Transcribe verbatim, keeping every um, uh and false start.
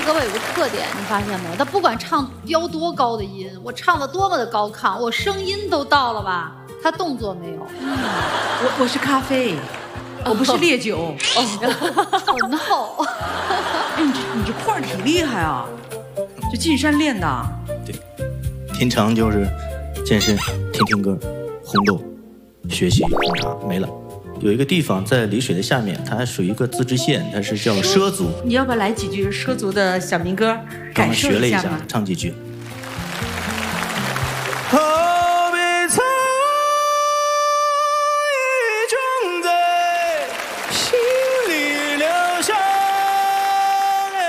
歌我有个特点，你发现没？他不管唱飙多高的音，我唱的多么的高亢，我声音都到了吧，他动作没有。 我我是咖啡，我不是烈酒。 哦 no！ 哎，你这你这块儿挺厉害啊，就进山练的。 对，平常就是健身、听听歌、红豆、学习红茶没了。有一个地方在丽水的下面，它属于一个自治县，它是叫畲族。 你要不要来几句畲族的小民歌，感受学了一下一下吗？ 唱几句。 啊